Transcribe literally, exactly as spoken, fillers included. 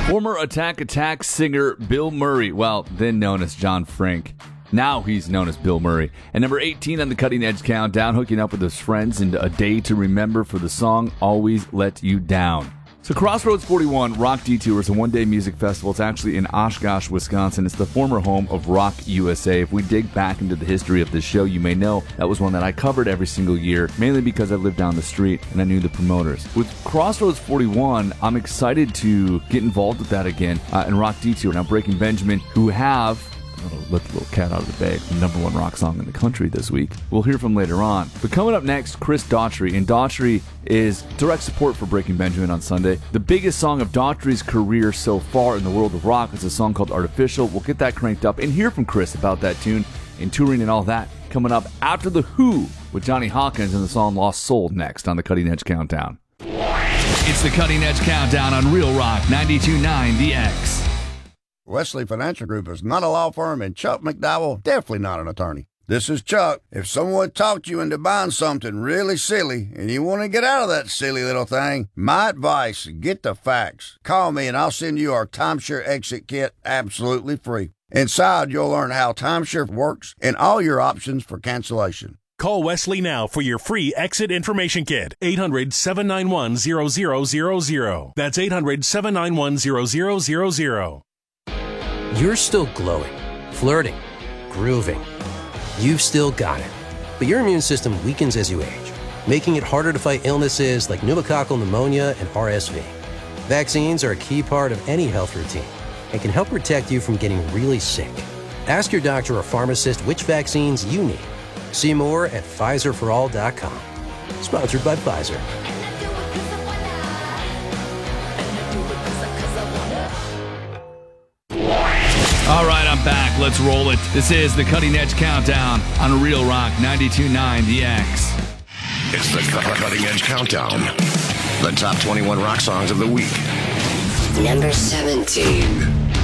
Former Attack Attack singer Bill Murray, well, then known as John Frank. Now he's known as Bill Murray. And number eighteen on the Cutting Edge Countdown, hooking up with his friends into A Day to Remember for the song Always Let You Down. So Crossroads forty-one Rock Detour is a one-day music festival. It's actually in Oshkosh, Wisconsin. It's the former home of Rock U S A. If we dig back into the history of this show, you may know that was one that I covered every single year, mainly because I lived down the street and I knew the promoters. With Crossroads forty-one, I'm excited to get involved with that again uh, in Rock Detour. Now, Breaking Benjamin, who have... let the little cat out of the bag, the number one rock song in the country this week. We'll hear from later on. But coming up next, Chris Daughtry. And Daughtry is direct support for Breaking Benjamin on Sunday. The biggest song of Daughtry's career so far in the world of rock is a song called Artificial. We'll get that cranked up and hear from Chris about that tune and touring and all that coming up after The Who with Johnny Hawkins and the song Lost Soul next on the Cutting Edge Countdown. It's the Cutting Edge Countdown on Real Rock ninety-two point nine The X. Wesley Financial Group is not a law firm, and Chuck McDowell definitely not an attorney. This is Chuck. If someone talked you into buying something really silly and you want to get out of that silly little thing, my advice, get the facts. Call me and I'll send you our timeshare exit kit absolutely free. Inside, you'll learn how timeshare works and all your options for cancellation. Call Wesley now for your free exit information kit. eight hundred, seven nine one, zero zero zero zero. That's eight hundred, seven nine one, zero zero zero zero. You're still glowing, flirting, grooving. You've still got it. But your immune system weakens as you age, making it harder to fight illnesses like pneumococcal pneumonia and R S V. Vaccines are a key part of any health routine and can help protect you from getting really sick. Ask your doctor or pharmacist which vaccines you need. See more at Pfizer for all dot com. Sponsored by Pfizer. All right, I'm back. Let's roll it. This is the Cutting Edge Countdown on Real Rock ninety-two point nine The X. It's the Cutting Edge Countdown. The top twenty-one rock songs of the week. Number seventeen.